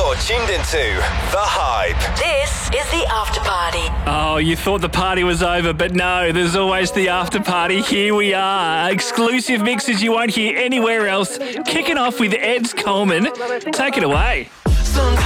You're tuned into The Hype. This is the after party. Oh, you thought the party was over, but no, there's always the after party. Here we are. Exclusive mixes you won't hear anywhere else. Kicking off with Eds Coleman. Take it away. Sometimes